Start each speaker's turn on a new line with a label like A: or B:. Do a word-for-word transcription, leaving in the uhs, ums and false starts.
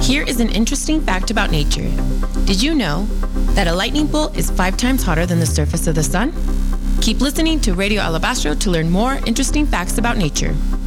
A: Here is an interesting fact about nature. Did you know that a lightning bolt is five times hotter than the surface of the sun? Keep listening to Radio Alabastro to learn more interesting facts about nature.